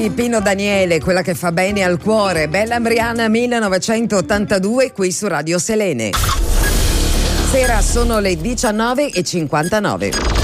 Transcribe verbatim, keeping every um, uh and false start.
di Pino Daniele, quella che fa bene al cuore. Bella Brianna millenovecentottantadue qui su Radio Selene. Sera sono le diciannove e cinquantanove.